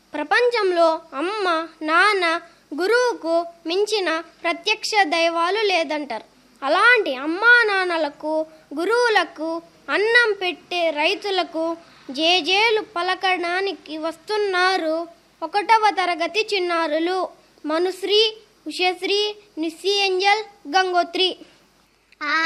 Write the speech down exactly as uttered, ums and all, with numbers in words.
ప్రపంచంలో అమ్మ, నాన్న, గురువుకు మించిన ప్రత్యక్ష దైవాలు లేదంటారు. అలాంటి అమ్మా నాన్నలకు, గురువులకు, అన్నం పెట్టే రైతులకు జేజేలు పలకడానికి వస్తున్నారు ఒకటవ తరగతి చిన్నారులు మనుశ్రీ, ఉషశ్రీ, నిస్సి ఏంజల్, గంగోత్రి.